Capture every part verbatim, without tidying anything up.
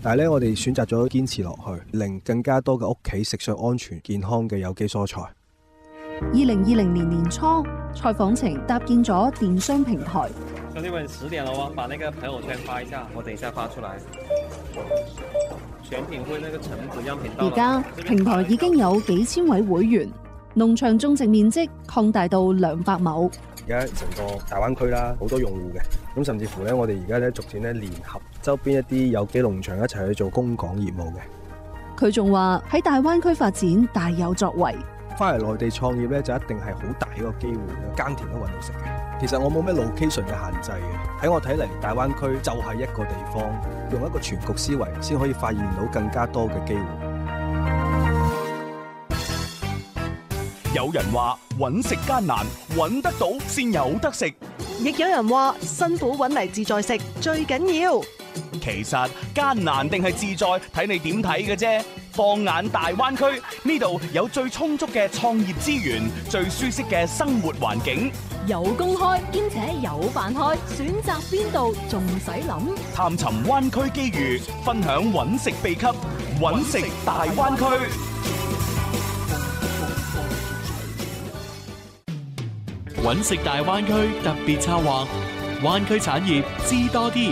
但係咧，我哋選擇咗堅持落去，令更加多嘅屋企食上安全健康嘅有機蔬菜。 二零二零年年初，蔡訪程搭建咗電商平台。 兄弟們，十點了，把那個朋友圈發一下，我等一下發出來。選品會那個橙子樣品到了。 而家平台已經有幾千位會員，農場種植面積擴大到兩百畝。 而家成個大灣區啦，好多用戶嘅，咁甚至乎咧，我哋而家咧逐漸咧聯合周邊一啲有機農場一齊去做供港業務嘅。 佢仲話喺大灣區發展大有作為。 翻嚟內地創業咧，就一定係好大一個機會，耕田都揾到食嘅。其實我冇咩 location 嘅限制嘅，喺我睇嚟，大灣區就係一個地方，用一個全局思維先可以發現到更加多嘅機會。 有人話揾食艱難，揾得到先有得食； 亦有人話辛苦揾嚟自在食最緊要。 其實艱難定係自在，睇你點睇嘅啫。放眼大灣區，呢度有最充足嘅創業資源，最舒適嘅生活環境， 有工開兼且有飯開，選擇邊度仲使諗？ 探尋灣區機遇，分享揾食秘笈，揾食大灣區。 揾食大灣區特別策劃，灣區產業知多啲。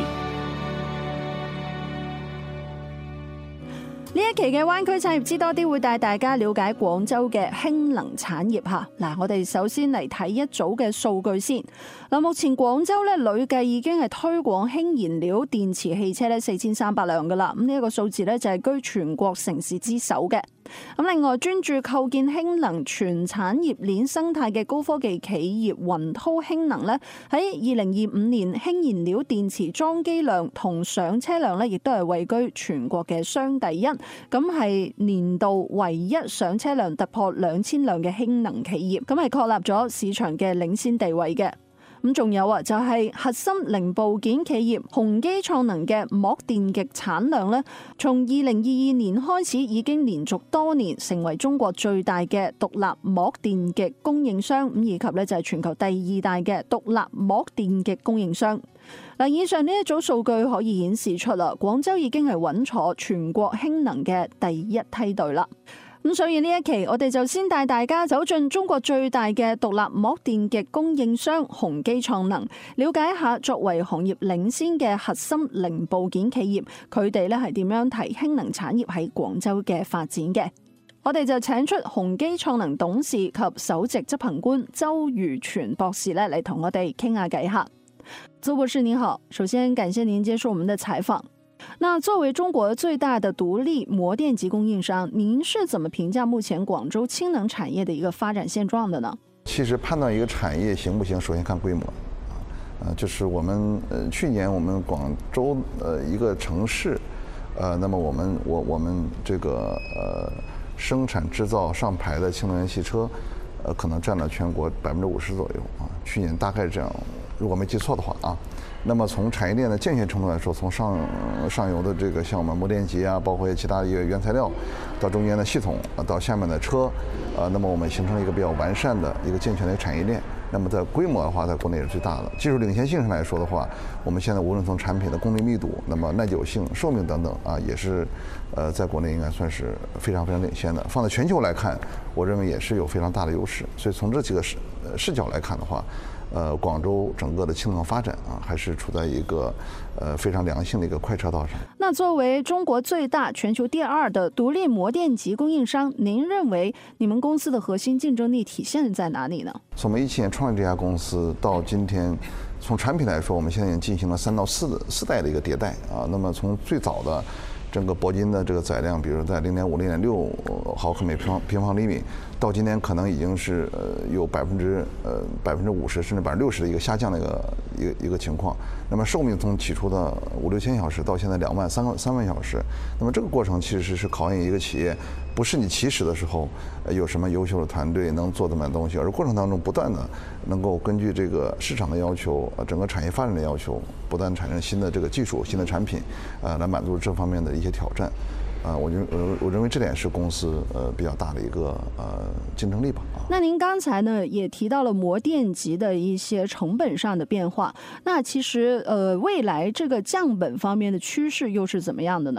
呢一期嘅灣區產業知多啲會帶大家了解廣州嘅氫能產業嚇。嗱，我哋首先嚟睇一組嘅數據先。嗱，目前廣州咧累計已經係推廣氫燃料電池汽車咧四千三百輛噶啦。咁呢一個數字咧就係居全國城市之首嘅。咁另外，專注構建氫能全產業鏈生態嘅高科技企業雲濤氫能咧，喺二零二五年氫燃料電池裝機量同上車量咧，亦都係位居全國嘅雙第一。咁係年度唯一上車量突破兩千輛嘅氫能企業，咁係確立咗市場嘅領先地位嘅。咁仲有啊，就係核心零部件企業宏基創能嘅膜電極產量咧，從二零二二年開始已經連續多年成為中國最大嘅獨立膜電極供應商，咁以及咧就係全球第二大嘅獨立膜電極供應商。嗱，以上呢一組數據可以顯示出啦，廣州已經係穩坐全國氫能嘅第一梯隊啦。咁所以呢一期我哋就先帶大家走進中國最大嘅獨立膜電極供應商宏基創能，了解一下作為行業領先嘅核心零部件企業，佢哋咧係點樣提氫能產業喺廣州嘅發展嘅。我哋就請出宏基創能董事及首席執行官周宇全博士咧嚟同我哋傾下偈下。周博士您好，首先感謝您接受我們的採訪。那作為中國最大的獨立膜電極供應商，您是怎麼評價目前廣州氫能產業的一個發展現狀的呢？ 其實判斷一個產業行不行，首先看規模。呃，就是我們呃去年我們廣州呃一個城市，呃，那麼我們我我們這個呃生產製造上牌的氫能源汽車，呃，可能佔了全國百分之五十左右啊。去年大概是這樣，如果沒記錯的話啊。那麼從產業鏈的健全程度來說，從上上游的這個像我們膜電極啊，包括其他的一個原材料，到中間的系統，到下面的車，呃，那麼我們形成了一個比較完善的一個健全的產業鏈。那麼在規模的話，在國內是最大的。技術領先性上來說的話，我們現在無論從產品的功率密度，那麼耐久性、壽命等等啊，也是，呃，在國內應該算是非常非常領先的。放在全球來看，我認為也是有非常大的優勢。所以從這幾個視視角來看的話，呃，廣州整個的氫能發展啊，還是處在一個呃非常良性的一個快車道上。 那作為中國最大、全球第二的獨立膜電極供應商，您認為你們公司的核心競爭力體現在哪裡呢？ 從我們一七年創立這家公司到今天，從產品來說，我們現在已經進行了三到四四代的一個迭代啊。那麼從最早的整個鉑金的這個載量，比如在零點五、零點六毫克每平方平方厘米，到今天可能已經是呃有百分之呃百分之五十甚至百分之六十的一個下降的一個一個一個情況。那麼壽命從起初的五六千小時到現在兩萬三個三萬小時，那麼這個過程其實是考驗一個企業，不是你起始的時候有什麼優秀的團隊能做這麼東西，而過程當中不斷的能夠根據這個市場的要求，整個產業發展的要求，不斷產生新的這個技術、新的產品，呃，來滿足這方面的一些挑戰。啊，我認我我認為這點是公司呃比較大的一個呃競爭力吧。 那您剛才呢也提到了膜電極的一些成本上的變化，那其實呃未來這個降本方面的趨勢又是怎麼樣的呢？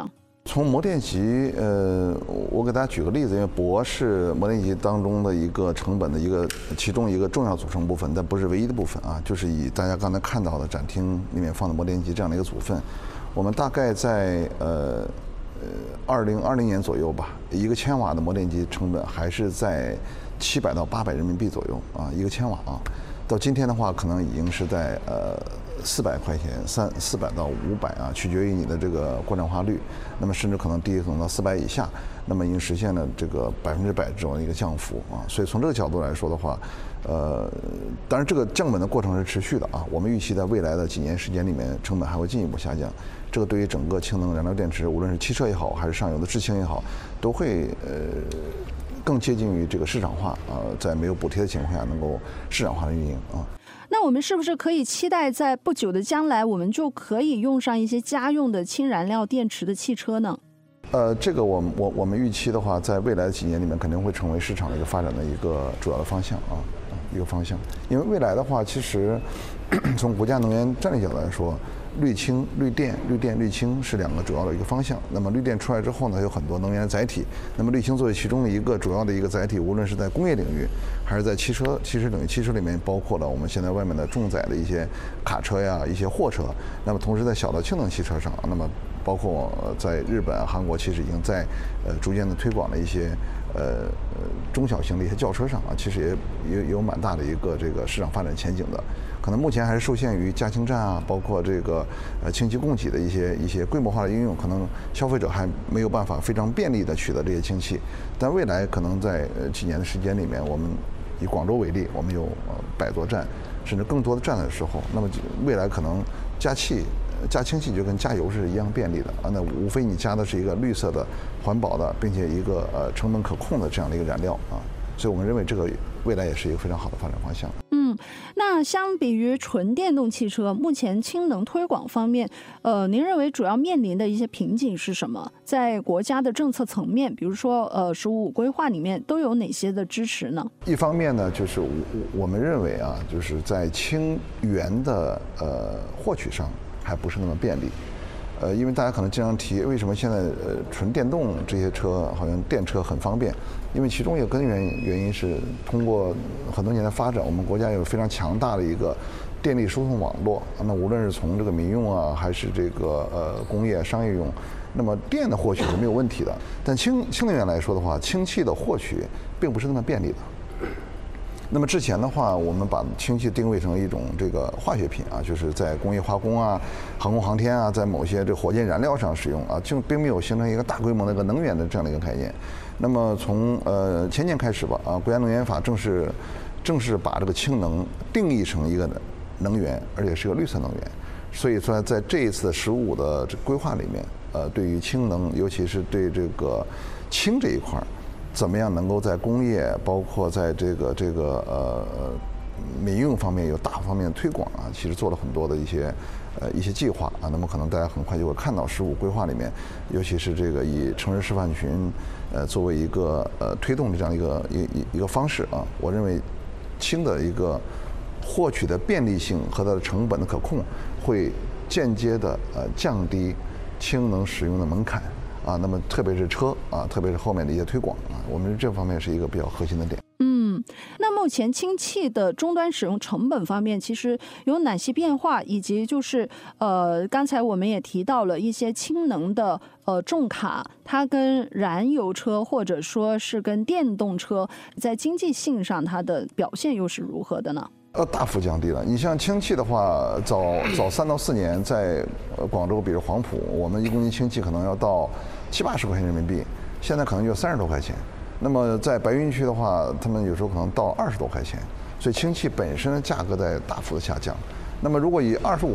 从磨电极，呃，我给大家举个例子，因为铂是磨电极当中的一个成本的一个其中一个重要组成部分，但不是唯一的部分啊。就是以大家刚才看到的展厅里面放的磨电极这样的一个组分，我们大概在呃呃二零二零年左右吧，一个千瓦的磨电极成本还是在七百到八百人民币左右啊，一个千瓦啊。到今天的话，可能已经是在呃四百块钱，三四百到五百啊，取决于你的这个过氧化率。那么甚至可能低，可能到四百以下，那么已经实现了这个百分之百这种一个降幅啊。所以从这个角度来说的话，呃，当然这个降本的过程是持续的啊。我们预期在未来的几年时间里面，成本还会进一步下降。这个对于整个氢能燃料电池，无论是汽车也好，还是上游的制氢也好，都会呃。更接近于这个市场化，呃，在没有补贴的情况下，能够市场化的运营啊。 那我们是不是可以期待，在不久的将来，我们就可以用上一些家用的氢燃料电池的汽车呢？ 呃，这个我我我们预期的话，在未来的几年里面，肯定会成为市场的一个发展的一个主要的方向啊，一个方向。因为未来的话，其实从国家能源战略角度来说，绿氢、绿电、绿电、绿氢是两个主要的一个方向。那么绿电出来之后呢，有很多能源的载体。那么绿氢作为其中的一个主要的一个载体，无论是在工业领域，还是在汽车汽车领域，汽车里面包括了我们现在外面的重载的一些卡车呀、一些货车。那么同时在小的氢能汽车上，那么包括在日本、韩国，其实已经在呃逐渐的推广了一些呃中小型的一些轿车上啊，其实也也有蛮大的一个这个市场发展前景的。可能目前还是受限于加氢站啊，包括这个呃氢气供给的一些一些规模化的应用，可能消费者还没有办法非常便利的取得这些氢气。但未来可能在呃几年的时间里面，我们以广州为例，我们有呃百座站，甚至更多的站的时候，那么未来可能加气。加氢气就跟加油是一样便利的啊，那无非你加的是一个绿色的、环保的，并且一个呃成本可控的这样的一个燃料啊，所以我们认为这个未来也是一个非常好的发展方向。 嗯，那相比于纯电动汽车，目前氢能推广方面，呃，您认为主要面临的一些瓶颈是什么？在国家的政策层面，比如说呃“十五五”规划里面都有哪些的支持呢？ 一方面呢，就是我我们认为啊，就是在氢源的呃获取上。还不是那么便利，呃，因为大家可能经常提，为什么现在呃纯电动这些车好像电车很方便？因为其中一个根源原因是通过很多年的发展，我们国家有非常强大的一个电力输送网络。那无论是从这个民用啊，还是这个呃工业商业用，那么电的获取是没有问题的。但氢氢能源来说的话，氢气的获取并不是那么便利的。那么之前的话，我们把氢气定位成一种这个化学品啊，就是在工业化工啊、航空航天啊，在某些这火箭燃料上使用啊，就并没有形成一个大规模的一个能源的这样的一个概念。那么从呃前年开始吧，啊，国家能源法正式正式把这个氢能定义成一个能源，而且是个绿色能源。所以说，在这一次“十五”的这规划里面，呃，对于氢能，尤其是对这个氢这一块儿。怎么样能够在工业，包括在这个这个呃民用方面有大方面的推广啊？其实做了很多的一些呃一些计划啊。那么可能大家很快就会看到“十五”规划里面，尤其是这个以城市示范群呃作为一个呃推动的这样一个一一一个方式啊。我认为氢的一个获取的便利性和它的成本的可控，会间接的呃降低氢能使用的门槛。啊，那么特别是车啊，特别是后面的一些推广啊，我们这方面是一个比较核心的点。 嗯，那目前氢气的终端使用成本方面，其实有哪些变化？以及就是呃，刚才我们也提到了一些氢能的呃重卡，它跟燃油车或者说是跟电动车在经济性上，它的表现又是如何的呢？ 呃，大幅降低了。你像氢气的话，早早三到四年，在广州，比如黄埔，我们一公斤氢气可能要到七八十块钱人民币，现在可能就三十多块钱。那么在白云区的话，他们有时候可能到二十多块钱。所以氢气本身的价格在大幅的下降。那么如果以二十五